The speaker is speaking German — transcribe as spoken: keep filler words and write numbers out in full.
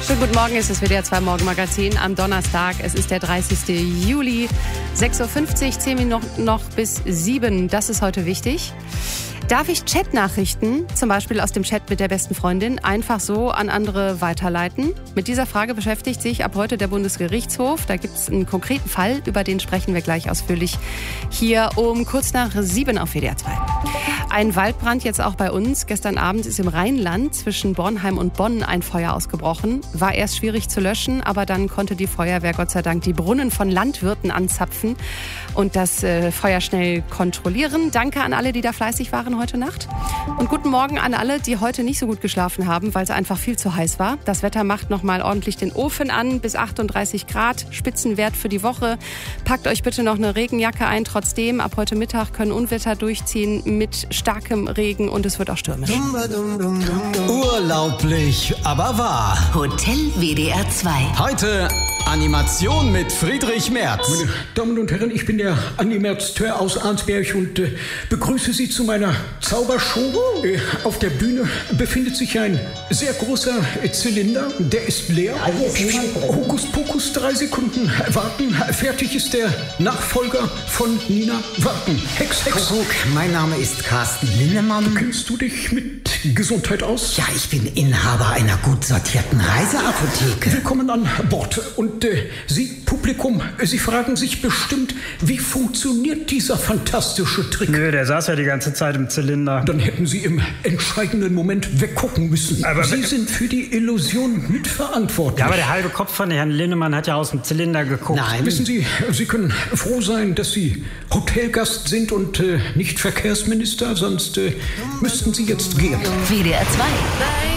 Schönen guten Morgen, es ist W D R zwei Morgenmagazin am Donnerstag. Es ist der dreißigste Juli, sechs Uhr fünfzig, zehn Minuten noch bis sieben. Das ist heute wichtig. Darf ich Chatnachrichten, zum Beispiel aus dem Chat mit der besten Freundin, einfach so an andere weiterleiten? Mit dieser Frage beschäftigt sich ab heute der Bundesgerichtshof. Da gibt es einen konkreten Fall, über den sprechen wir gleich ausführlich hier um kurz nach sieben auf W D R zwei. Ein Waldbrand jetzt auch bei uns. Gestern Abend ist im Rheinland zwischen Bornheim und Bonn ein Feuer ausgebrochen. War erst schwierig zu löschen, aber dann konnte die Feuerwehr Gott sei Dank die Brunnen von Landwirten anzapfen und das äh, Feuer schnell kontrollieren. Danke an alle, die da fleißig waren heute Nacht. Und guten Morgen an alle, die heute nicht so gut geschlafen haben, weil es einfach viel zu heiß war. Das Wetter macht noch mal ordentlich den Ofen an, bis achtunddreißig Grad, Spitzenwert für die Woche. Packt euch bitte noch eine Regenjacke ein. Trotzdem, ab heute Mittag können Unwetter durchziehen mit starkem Regen und es wird auch stürmisch. Urlaublich, aber wahr. Hotel W D R zwei. Heute Animation mit Friedrich Merz. Meine Damen und Herren, ich bin der Animateur aus Arnsberg und äh, begrüße Sie zu meiner Zaubershow. Äh, auf der Bühne befindet sich ein sehr großer äh, Zylinder, der ist leer. Hokus Pokus, drei Sekunden warten. Fertig ist der Nachfolger von Nina Warten. Hex, Hex. Kuckuck, mein Name ist Carsten Linnemann. Kennst du dich mit Gesundheit aus? Ja, ich bin Inhaber einer gut sortierten Reiseapotheke. Willkommen an Bord. Und äh, Sie, Publikum, Sie fragen sich bestimmt, wie funktioniert dieser fantastische Trick? Nö, der saß ja die ganze Zeit im Zylinder. Dann hätten Sie im entscheidenden Moment weggucken müssen. Aber Sie sind für die Illusion mitverantwortlich. Ja, aber der halbe Kopf von Herrn Linnemann hat ja aus dem Zylinder geguckt. Nein. Wissen Sie, Sie können froh sein, dass Sie Hotelgast sind und äh, nicht Verkehrsminister, sonst äh, müssten Sie jetzt gehen. W D R zwei.